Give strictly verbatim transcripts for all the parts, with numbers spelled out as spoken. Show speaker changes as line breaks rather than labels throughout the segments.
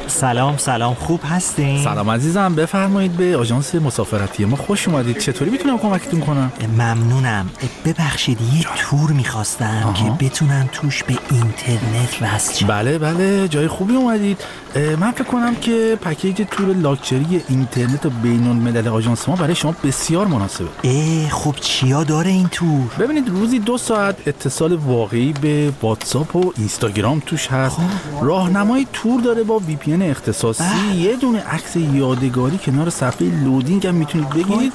سلام سلام، خوب هستین؟
سلام عزیزم، بفرمایید به آژانس مسافرتی ما خوش اومدید. چطوری میتونم کمکتون کنم؟
ممنونم. ببخشید یه تور میخواستم آها. که بتونم توش به اینترنت وصل شم.
بله بله، جای خوبی اومدید. من فکر کنم که پکیج تور لاکچری اینترنت بین الملل آژانس ما برای شما بسیار مناسبه.
اه خب چیا داره این تور؟
ببینید، روزی دو ساعت اتصال واقعی به واتساپ و اینستاگرام توش هست. راهنمای تور داره با وی پی ان اختصاصی. بله. یه دونه عکس یادگاری کنار صفحه لودینگ هم میتونید بگیرید.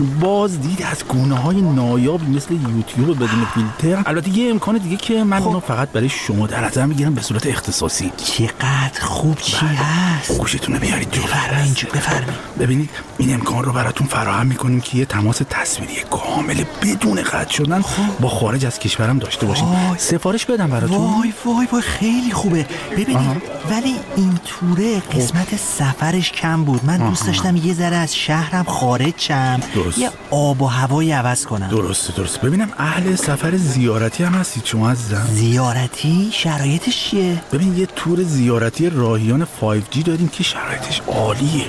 بازدید از گونه‌های نایابی مثل یوتیوب بدون فیلتر. البته یه امکان دیگه که من اونو فقط برای شما در نظر میگیرم به صورت اختصاصی.
چقدر خوب چی بله. هست؟
گوشتون رو بیارید جلو.
بفرمایید بفرمایید.
ببینید این امکان رو براتون فراهم میکنیم که یه تماس تصویری کامل بدون قطع شدن با خارج از کشورم داشته باشید. سفارش بدم براتون.
وای وای وای خیلی خوبه. ببینید آها. ولی این توره قسمت سفرش کم بود. من دوست داشتم یه ذره از شهرم خارج شم، یه آب و هوایی عوض کنم.
درسته درسته. ببینم اهل سفر زیارتی هم هستید شما عزیزم؟
زیارتی؟ شرایطش چیه؟
ببین یه تور زیارتی راهیان فایو جی داریم که شرایطش عالیه.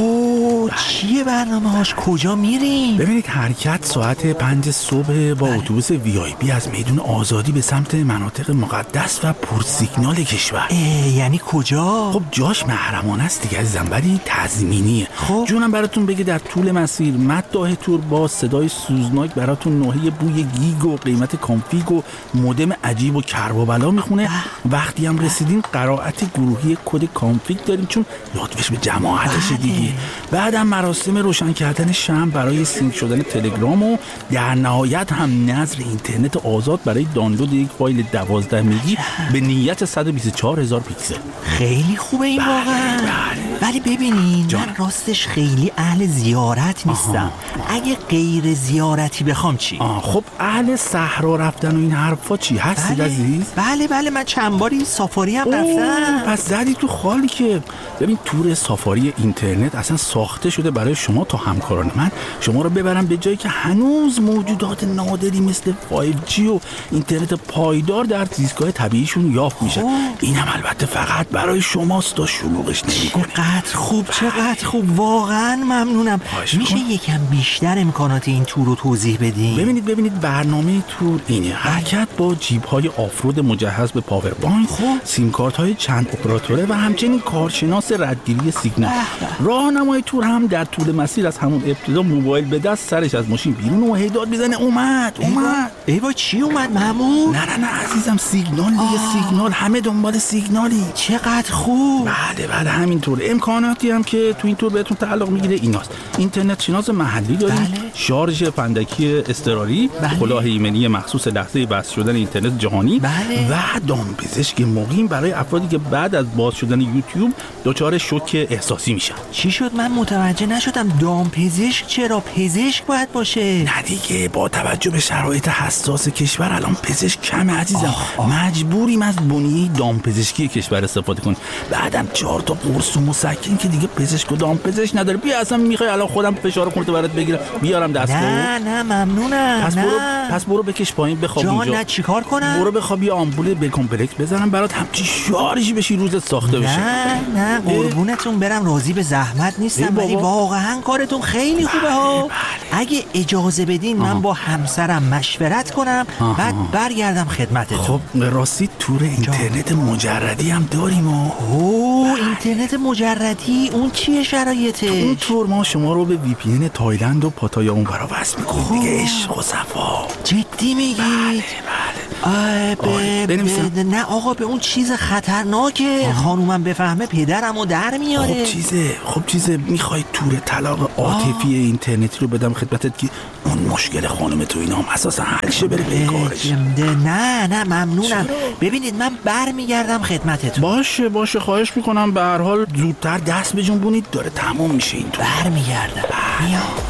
اوه چیه برنامه هاش؟ کجا میریم؟
ببینید حرکت ساعت پنج صبح با اتوبوس وی آی پی از میدون آزادی به سمت مناطق مقدس و پرسیگنال کشور.
یعنی کجا؟
خب جاش محرمانه است دیگه عزیزم، ولی تضمینیه. خب جونم براتون بگه در طول مسیر مداح تور با صدای سوزناک براتون نوحه بوی گیگ و قیمت کانفیگ و مودم عجیب و کرب و بلا میخونه. وقتی هم رسیدین قرائت گروهی کد کانفیگ داریم چون لطفش به جماعتش دیگه. بعدم مراسم روشن کردن شمع برای سینک شدن تلگرام و در نهایت هم نظر اینترنت آزاد برای دانلود یک فایل دوازده مگی به نیت صد و بیست و چهار هزار پیکسل.
خیلی خوبه این واقعا. بله. ولی ببینین جان. من راستش خیلی اهل زیارت نیستم. آها. اگه غیر زیارتی بخوام چی؟
آه خب اهل صحرا رفتن و این حرفا چی هستید
بله.
عزیز؟
بله بله من چند باری سافاری هم رفتم.
پس زدی تو خالی که. ببین تور سافاری اینترنت اصلا ساخته شده برای شما تا همکاران من شما رو ببرم به جایی که هنوز موجودات نادری مثل فایو جی و اینترنت پایدار در زیستگاه طبیعیشون یافت میشه. اینم البته فقط برای شماست تا شلوغش نمی‌کنه.
چقدر خوب چقدر خوب، واقعا ممنونم. میشه یکم بیشتر امکانات این تور رو توضیح بدین؟
ببینید ببینید برنامه تور اینه. حرکت با جیب‌های آفرود مجهز به پاور بانک، سیم کارت‌های چند اپراتوره و همچنین کارشناس ردگیری سیگنال. راهنمای تور هم در طول مسیر از همون ابتدا موبایل به دست سرش از ماشین بیرون و هیداد میزنه اومد اومد.
ای وای چی اومد محمود؟
نه نه نه عزیزم، سیگنال دیگه. سیگنال، همه دنبال سیگنالی.
چقدر خوب.
بله بله همینطور. امکاناتی هم که تو این تور بهتون تعلق میگیره ایناست: اینترنت شناس محلی داریم، بله. شارژ فندکی اضطراری، بله. کلاه ایمنی مخصوص لحظه بس شدن اینترنت جهانی،
بله.
و دامپزشک مقیم برای افرادی که بعد از باز شدن یوتیوب دچار شوک احساسی میشن.
چی شد؟ من متوجه نشدم. دامپزشک چرا؟ پزشک باید باشه.
نه دیگه، با توجه به شرایط حساس کشور الان پزشک کمه عزیزم. آه آه. مجبوریم از بنیه دامپزشکی کشور استفاده کنیم. بعدم چهار تا قرص و مسکن که دیگه پزشک و دامپزشک نداره. بیا اصلا میخوای الان خودم فشار خونت برات بگیرم بیارم دستگاه؟
نه نه ممنونم.
پس
نه.
برو پس برو بکش پایین بخواب
جان
اونجا.
نه چیکار کنم؟
برو بخواب یه آمپول به کمپلکس بزنم برات همچی شارژی بشی روزت ساخته بشه.
نه نه قربونتون برم، راضی به زحمت نیستم، ولی واقعا کارتون خیلی خوبه ها. بله. اگه اجازه بدین آه. من با همسرم مشورت کنم آه. بعد برگردم خدمتتون.
خب راستی تور اینترنت مجردی هم داریم.
اوه اینترنت مجردی اون چیه شرایطش؟
اون تور ما شما رو به وی پی ان تایلند و پاتایا اون برا وصل میکنیم دیگه. عشق و صفا.
جدی میگی؟
بله بله.
به به نه آقا، به اون چیز خطرناکه. خانومم بفهمه پدرمو در میاره.
خب چیزه خب چیزه میخوای تور طلاق عاطفی اینترنتی رو بدم خدمتت که اون مشکل خانم تو اینا هم اساسا حل شه بره به کارش؟
نه نه ممنونم. ببینید من برمیگردم خدمتتون.
باشه باشه خواهش میکنم. به هر حال زودتر دست بجنبونید، داره تموم میشه این تور.
برمیگردم. میام.